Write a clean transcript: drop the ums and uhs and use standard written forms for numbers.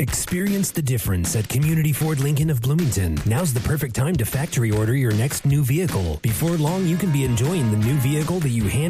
Experience the difference at Community Ford Lincoln of Bloomington. Now's the perfect time to factory order your next new vehicle. Before long, you can be enjoying the new vehicle that you